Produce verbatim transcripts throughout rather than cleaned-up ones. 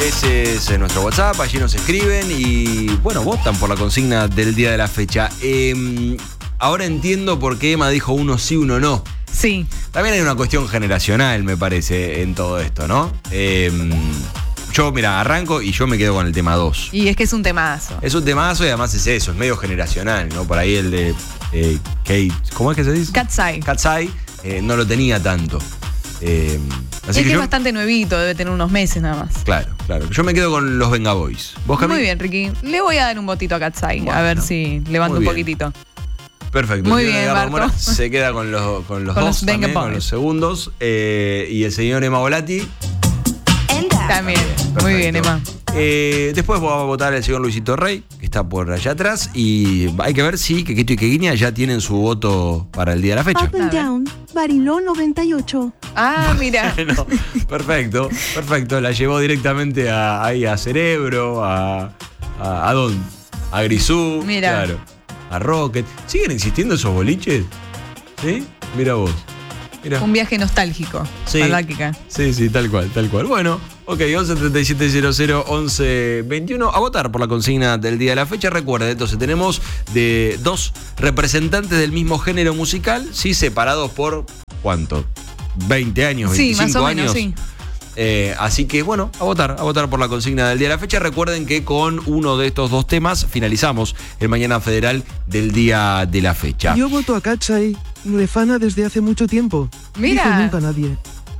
Ese es nuestro WhatsApp, allí nos escriben y, bueno, votan por la consigna del día de la fecha. Eh, ahora entiendo por qué Emma dijo uno sí, uno no. Sí. También hay una cuestión generacional, me parece, en todo esto, ¿no? Eh, yo, mira, arranco y yo me quedo con el tema dos. Y es que es un temazo. Es un temazo y además es eso, es medio generacional, ¿no? Por ahí el de eh, Kate, ¿cómo es que se dice? Cat's Eye. Cat's Eye eh, no lo tenía tanto. Eh, así es que, que yo, es bastante nuevito, debe tener unos meses nada más. Claro, claro. Yo me quedo con los Venga Boys. ¿Vos, Cami? Muy bien, Ricky. Le voy a dar un votito a Cat's Eye, Bueno, a ver si levanto un bien. poquitito. Perfecto. Muy el señor bien, Edgardo Barto. Mora se queda con los, con los Con dos los Venga también, con Boys. los segundos. Eh, y el señor Emma Volati. También. Perfecto. Muy bien, Emma. Eh, después va a votar el señor Luisito Rey, que está por allá atrás. Y hay que ver si Quequito y Queguiña ya tienen su voto para el día de la fecha. Up and Down, Bariló noventa y ocho. Ah, mira. Bueno, perfecto, perfecto. La llevó directamente a, ahí a Cerebro, a. ¿A, a dónde? A Grisú. Mira. Claro. A Rocket. ¿Siguen existiendo esos boliches? ¿Sí? Mira vos. Mira. Un viaje nostálgico. Sí. Maláquica. Sí, sí, tal cual, tal cual. Bueno, ok, once treinta y siete cero cero once veintiuno. A votar por la consigna del día de la fecha. Recuerden, entonces tenemos de dos representantes del mismo género musical, sí, separados por ¿cuánto? veinte años, Sí, veinticinco más o años. menos, sí. Eh, así que bueno, a votar, a votar por la consigna del día de la fecha. Recuerden que con uno de estos dos temas finalizamos el Mañana Federal del día de la fecha. Yo voto a Cat's Eye, Refana desde hace mucho tiempo. Mira. Dijo nunca nadie.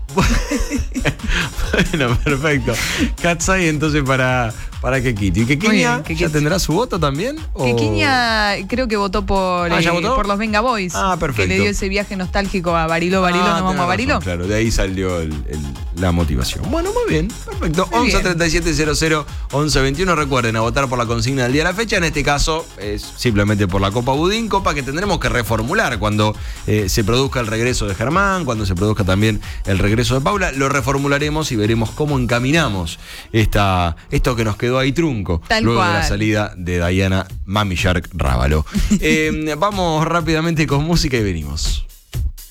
Bueno, perfecto. Cat's Eye entonces para, para Quequito. ¿Y Quequiña bien, ya Quequito. tendrá su voto también? ¿O? Quequiña creo que votó por, Ah, ¿ya eh, votó? por los Venga Boys. Ah, perfecto. Que le dio ese viaje nostálgico a Bariló, Bariló, Ah, nos vamos tenés a Bariló. razón, claro, de ahí salió el- el- la motivación. Bueno, muy bien, perfecto. Muy once bien. treinta y siete cero cero once veintiuno. Recuerden a votar por la consigna del día de la fecha. En este caso es simplemente por la Copa Budín, Copa que tendremos que reformular cuando eh, se produzca el regreso de Germán, cuando se produzca también el regreso de Paula. Lo reformularemos y veremos cómo encaminamos esta, esto que nos quedó ahí trunco. Tal luego de la cual. salida de Diana Mami Shark Rábalo. Eh, vamos rápidamente con música y venimos.